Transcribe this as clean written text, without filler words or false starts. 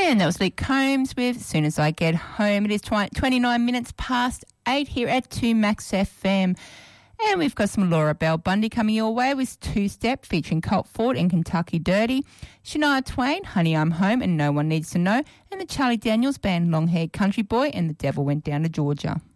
And that was Luke Combs with As Soon As I Get Home. It is 29 minutes past 8 here at 2 Max FM. And we've got some Laura Bell Bundy coming your way with Two Step featuring Colt Ford and Kentucky Dirty. Shania Twain, Honey I'm Home and No One Needs to Know. And the Charlie Daniels Band, Long Haired Country Boy and The Devil Went Down to Georgia.